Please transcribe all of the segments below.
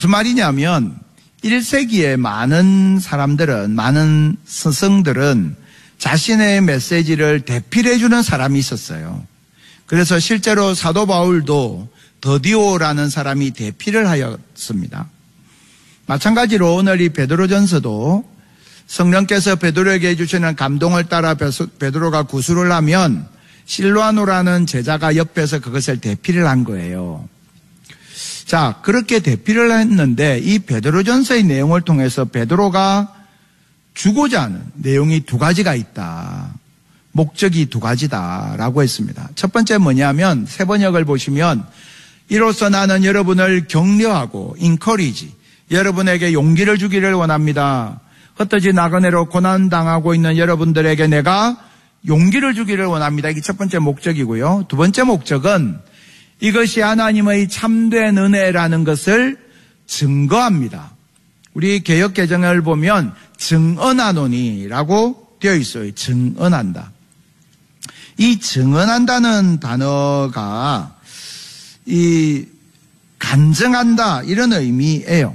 무슨 말이냐면 1세기에 많은 사람들은, 많은 스승들은 자신의 메시지를 대필해 주는 사람이 있었어요. 그래서 실제로 사도 바울도 더디오라는 사람이 대필을 하였습니다. 마찬가지로 오늘 이 베드로전서도 성령께서 베드로에게 해주시는 감동을 따라 베드로가 구술을 하면 실로아노라는 제자가 옆에서 그것을 대필을 한 거예요. 자, 그렇게 대필을 했는데 이 베드로전서의 내용을 통해서 베드로가 주고자 하는 내용이 두 가지가 있다. 목적이 두 가지다라고 했습니다. 첫 번째 뭐냐면 세 번역을 보시면 이로써 나는 여러분을 격려하고 encourage, 여러분에게 용기를 주기를 원합니다. 흩어진 나그네로 고난당하고 있는 여러분들에게 내가 용기를 주기를 원합니다. 이게 첫 번째 목적이고요. 두 번째 목적은 이것이 하나님의 참된 은혜라는 것을 증거합니다. 우리 개역 개정을 보면 증언하노니라고 되어 있어요. 증언한다. 이 증언한다는 단어가 이 간증한다 이런 의미예요.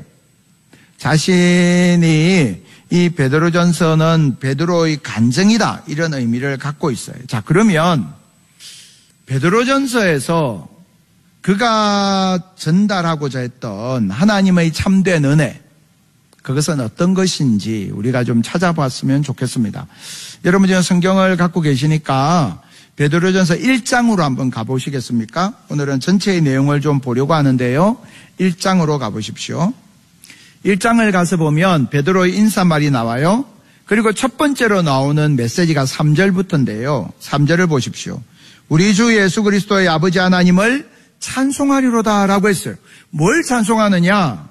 자신이 이 베드로전서는 베드로의 간증이다 이런 의미를 갖고 있어요. 자, 그러면 베드로전서에서 그가 전달하고자 했던 하나님의 참된 은혜, 그것은 어떤 것인지 우리가 좀 찾아봤으면 좋겠습니다. 여러분 지금 성경을 갖고 계시니까 베드로전서 1장으로 한번 가보시겠습니까? 오늘은 전체의 내용을 좀 보려고 하는데요. 1장으로 가보십시오. 1장을 가서 보면 베드로의 인사말이 나와요. 그리고 첫 번째로 나오는 메시지가 3절부터인데요. 3절을 보십시오. 우리 주 예수 그리스도의 아버지 하나님을 찬송하리로다 라고 했어요. 뭘 찬송하느냐?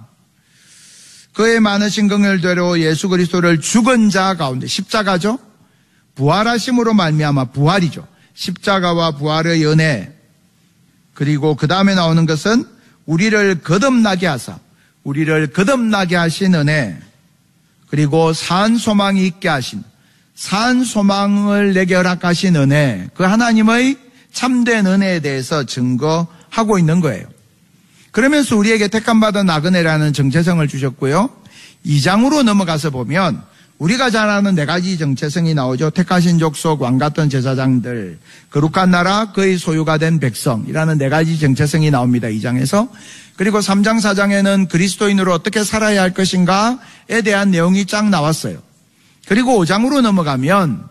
그의 많으신 긍휼대로 예수 그리스도를 죽은 자 가운데, 십자가죠? 부활하심으로 말미암아 부활이죠. 십자가와 부활의 은혜, 그리고 그 다음에 나오는 것은 우리를 거듭나게 하사, 우리를 거듭나게 하신 은혜, 그리고 산 소망이 있게 하신, 산 소망을 내게 허락하신 은혜, 그 하나님의 참된 은혜에 대해서 증거하고 있는 거예요. 그러면서 우리에게 택함받은 나그네라는 정체성을 주셨고요. 2장으로 넘어가서 보면 우리가 잘 아는 네 가지 정체성이 나오죠. 택하신 족속, 왕같은 제사장들, 거룩한 나라, 그의 소유가 된 백성이라는 네 가지 정체성이 나옵니다. 2장에서. 그리고 3장, 4장에는 그리스도인으로 어떻게 살아야 할 것인가에 대한 내용이 쫙 나왔어요. 그리고 5장으로 넘어가면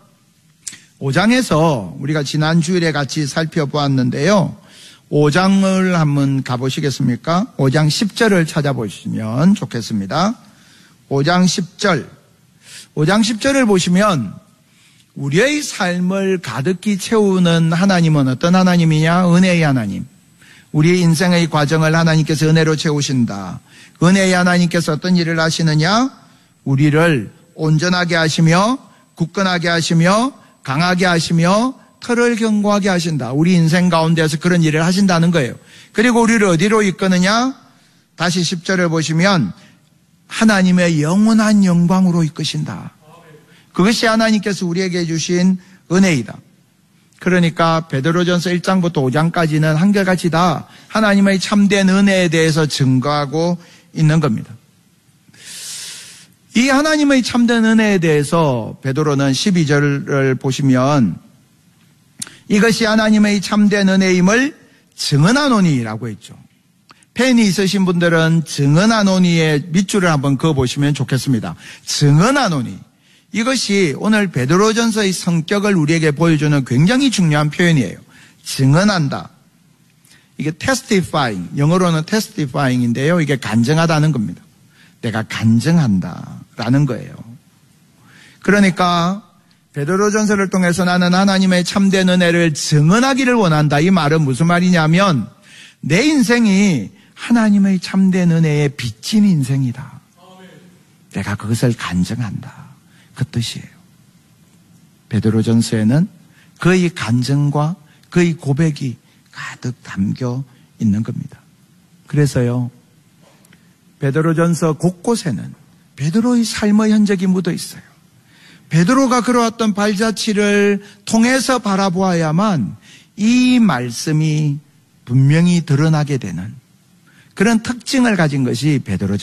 5장에서 우리가 지난 주일에 같이 살펴보았는데요. 5장을 한번 가보시겠습니까? 5장 10절을 찾아보시면 좋겠습니다. 5장 10절. 5장 10절을 보시면 우리의 삶을 가득히 채우는 하나님은 어떤 하나님이냐? 은혜의 하나님. 우리의 인생의 과정을 하나님께서 은혜로 채우신다. 은혜의 하나님께서 어떤 일을 하시느냐? 우리를 온전하게 하시며 굳건하게 하시며 강하게 하시며 털을 견고하게 하신다. 우리 인생 가운데서 그런 일을 하신다는 거예요. 그리고 우리를 어디로 이끄느냐? 다시 10절을 보시면 하나님의 영원한 영광으로 이끄신다. 그것이 하나님께서 우리에게 주신 은혜이다. 그러니까 베드로전서 1장부터 5장까지는 한결같이 다 하나님의 참된 은혜에 대해서 증거하고 있는 겁니다. 이 하나님의 참된 은혜에 대해서 베드로는 12절을 보시면 이것이 하나님의 참된 은혜임을 증언하노니라고 했죠. 펜이 있으신 분들은 증언하노니의 밑줄을 한번 그어보시면 좋겠습니다. 증언하노니. 이것이 오늘 베드로전서의 성격을 우리에게 보여주는 굉장히 중요한 표현이에요. 증언한다. 이게 testifying, 영어로는 testifying인데요. 이게 간증하다는 겁니다. 내가 간증한다라는 거예요. 그러니까 베드로전서를 통해서 나는 하나님의 참된 은혜를 증언하기를 원한다. 이 말은 무슨 말이냐면 내 인생이 하나님의 참된 은혜에 비친 인생이다. 내가 그것을 간증한다. 그 뜻이에요. 베드로전서에는 그의 간증과 그의 고백이 가득 담겨 있는 겁니다. 그래서요, 베드로전서 곳곳에는 베드로의 삶의 흔적이 묻어 있어요. 베드로가 걸어왔던 발자취를 통해서 바라보아야만 이 말씀이 분명히 드러나게 되는 그런 특징을 가진 것이 베드로